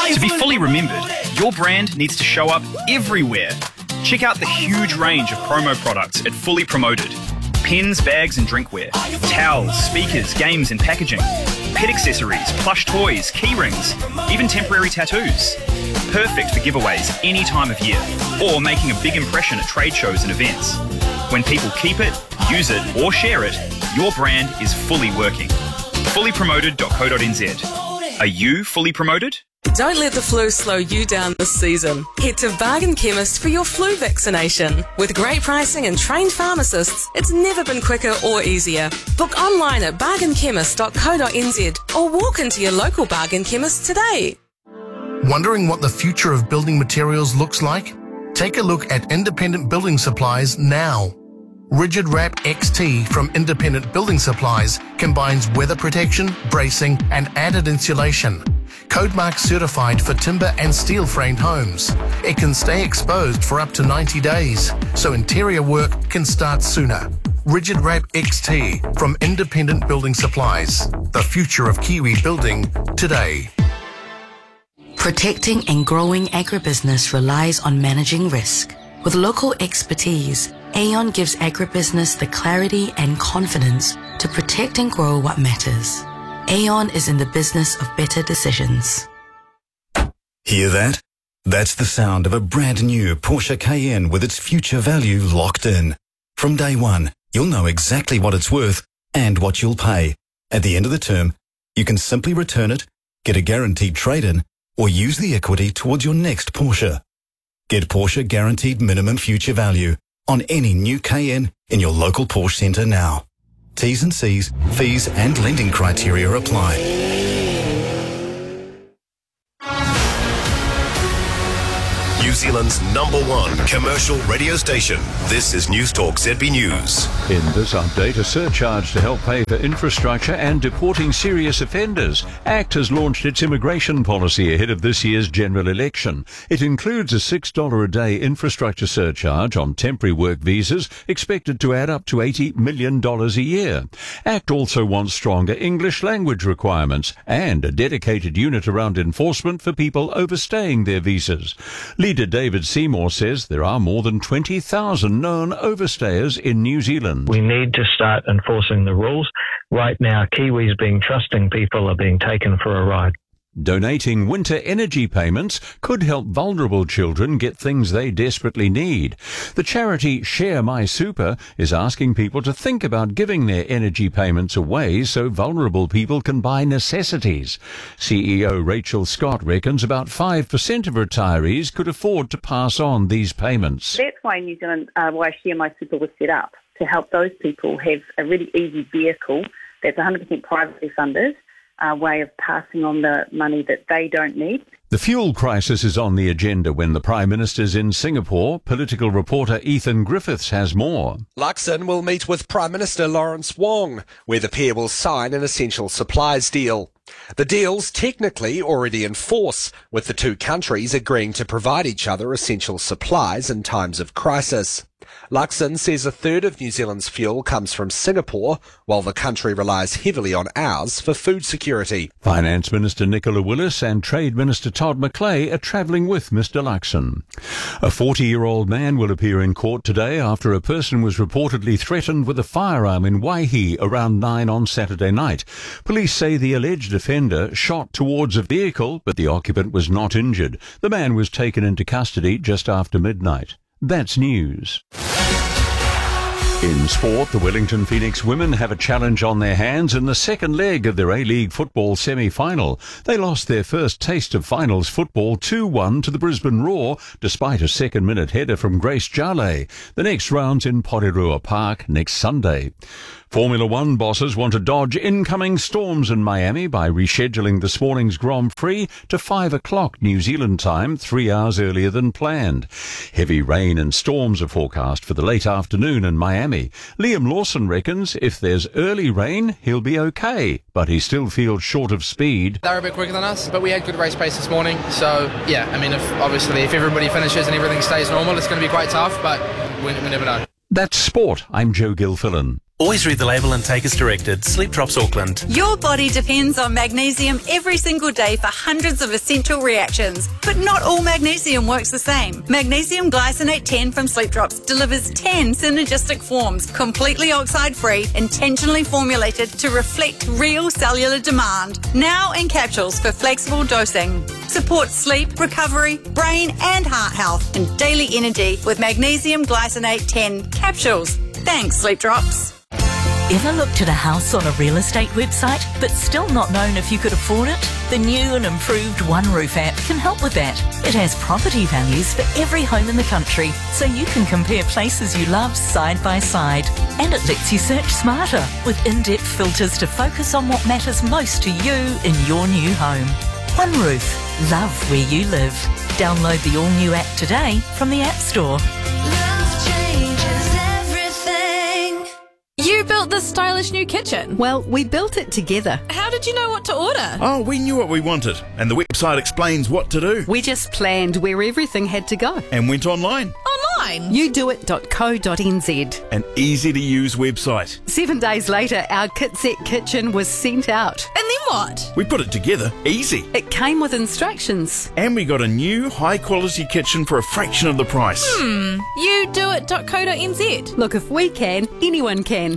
To be fully remembered, your brand needs to show up everywhere. Check out the huge range of promo products at Fully Promoted. Pens, bags and drinkware, towels, speakers, games and packaging, pet accessories, plush toys, key rings, even temporary tattoos. Perfect for giveaways any time of year, or making a big impression at trade shows and events. When people keep it, use it or share it, your brand is fully working. Fullypromoted.co.nz. Are you fully promoted? Don't let the flu slow you down this season. Head to Bargain Chemist for your flu vaccination. With great pricing and trained pharmacists, it's never been quicker or easier. Book online at bargainchemist.co.nz or walk into your local Bargain Chemist today. Wondering what the future of building materials looks like? Take a look at Independent Building Supplies now. Rigid Wrap XT from Independent Building Supplies combines weather protection, bracing and added insulation. Codemark certified for timber and steel framed homes. It can stay exposed for up to 90 days, so interior work can start sooner. Rigid Wrap XT from Independent Building Supplies. The future of Kiwi building today. Protecting and growing agribusiness relies on managing risk. With local expertise, Aon gives agribusiness the clarity and confidence to protect and grow what matters. Aon is in the business of better decisions. Hear that? That's the sound of a brand new Porsche Cayenne with its future value locked in. From day one, you'll know exactly what it's worth and what you'll pay. At the end of the term, you can simply return it, get a guaranteed trade-in, or use the equity towards your next Porsche. Get Porsche Guaranteed Minimum Future Value on any new Cayenne in your local Porsche centre now. T's and C's, fees and lending criteria apply. New Zealand's #1 commercial radio station. This is News Talk ZB News. In this update, a surcharge to help pay for infrastructure and deporting serious offenders. ACT has launched its immigration policy ahead of this year's general election. It includes a $6 a day infrastructure surcharge on temporary work visas, expected to add up to $80 million a year. ACT also wants stronger English language requirements and a dedicated unit around enforcement for people overstaying their visas. Leader David Seymour says there are more than 20,000 known overstayers in New Zealand. We need to start enforcing the rules. Right now, Kiwis being trusting people are being taken for a ride. Donating winter energy payments could help vulnerable children get things they desperately need. The charity Share My Super is asking people to think about giving their energy payments away so vulnerable people can buy necessities. CEO Rachel Scott reckons about 5% of retirees could afford to pass on these payments. That's why New Zealand, why Share My Super was set up, to help those people have a really easy vehicle that's 100% privately funded, way of passing on the money that they don't need. The fuel crisis is on the agenda when the Prime Minister's in Singapore. Political reporter Ethan Griffiths has more. Luxon will meet with Prime Minister Lawrence Wong, where the pair will sign an essential supplies deal. The deal's technically already in force, with the two countries agreeing to provide each other essential supplies in times of crisis. Luxon says a third of New Zealand's fuel comes from Singapore, while the country relies heavily on ours for food security. Finance Minister Nicola Willis and Trade Minister Todd McClay are travelling with Mr Luxon. A 40-year-old man will appear in court today after a person was reportedly threatened with a firearm in Waihi around 9 on Saturday night. Police say the alleged offender shot towards a vehicle, but the occupant was not injured. The man was taken into custody just after midnight. That's news. In sport, the Wellington Phoenix women have a challenge on their hands in the second leg of their A-League football semi-final. They lost their first taste of finals football 2-1 to the Brisbane Roar, despite a second-minute header from Grace Jale. The next round's in Porirua Park next Sunday. Formula One bosses want to dodge incoming storms in Miami by rescheduling this morning's Grand Prix to 5 o'clock New Zealand time, 3 hours earlier than planned. Heavy rain and storms are forecast for the late afternoon in Miami. Liam Lawson reckons if there's early rain, he'll be okay, but he still feels short of speed. They're a bit quicker than us, but we had good race pace this morning. So, yeah, I mean, if everybody finishes and everything stays normal, it's going to be quite tough, but we never know. That's sport. I'm Joe Gilfillan. Always read the label and take as directed. Sleep Drops Auckland. Your body depends on magnesium every single day for hundreds of essential reactions, but not all magnesium works the same. Magnesium glycinate 10 from Sleep Drops delivers 10 synergistic forms, completely oxide-free, intentionally formulated to reflect real cellular demand. Now in capsules for flexible dosing. Support sleep, recovery, brain and heart health and daily energy with magnesium glycinate 10 capsules. Thanks, Sleep Drops. Ever looked at a house on a real estate website but still not known if you could afford it? The new and improved OneRoof app can help with that. It has property values for every home in the country, so you can compare places you love side by side. And it lets you search smarter with in-depth filters to focus on what matters most to you in your new home. OneRoof. Love where you live. Download the all-new app today from the App Store. You built this stylish new kitchen. Well, we built it together. How did you know what to order? Oh, we knew what we wanted, and the website explains what to do. We just planned where everything had to go. And went online. Youdoit.co.nz. An easy-to-use website. 7 days later, our KitSet kitchen was sent out. And then what? We put it together easy. It came with instructions. And we got a new high-quality kitchen for a fraction of the price. Youdoit.co.nz. Look, if we can, anyone can.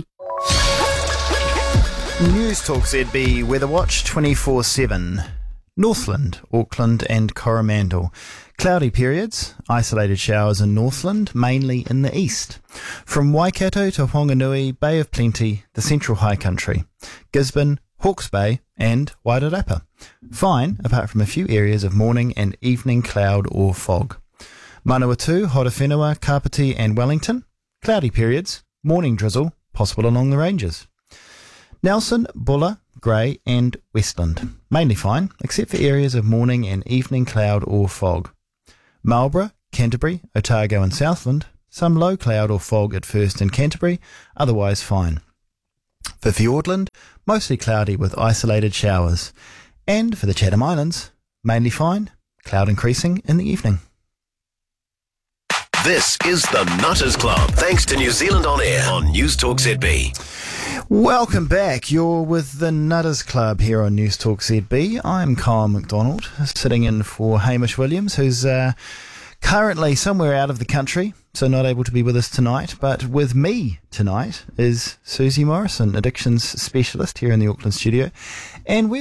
News Talk ZB Weather Watch 24/7. Northland, Auckland and Coromandel. Cloudy periods, isolated showers in Northland, mainly in the east. From Waikato to Whanganui, Bay of Plenty, the Central High Country, Gisborne, Hawke's Bay and Wairarapa. Fine, apart from a few areas of morning and evening cloud or fog. Manawatu, Horowhenua, Kapiti and Wellington. Cloudy periods, morning drizzle, possible along the ranges. Nelson, Buller, Grey and Westland. Mainly fine, except for areas of morning and evening cloud or fog. Marlborough, Canterbury, Otago and Southland. Some low cloud or fog at first in Canterbury, otherwise fine. For Fiordland, mostly cloudy with isolated showers. And for the Chatham Islands, mainly fine, cloud increasing in the evening. This is the Nutters Club, thanks to New Zealand On Air on News Talk ZB. Welcome back. You're with the Nutters Club here on News Talk ZB. I'm Kyle McDonald, sitting in for Hamish Williams, who's currently somewhere out of the country, so not able to be with us tonight. But with me tonight is Susie Morrison, addictions specialist here in the Auckland studio. And we're